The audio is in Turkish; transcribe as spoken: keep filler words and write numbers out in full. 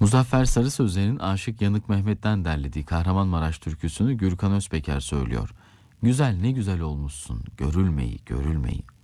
Muzaffer Sarı Sözler'in Aşık Yanık Mehmet'ten derlediği Kahramanmaraş türküsünü Gürkan Özpeker söylüyor. Güzel ne güzel olmuşsun, görülmeyi görülmeyi.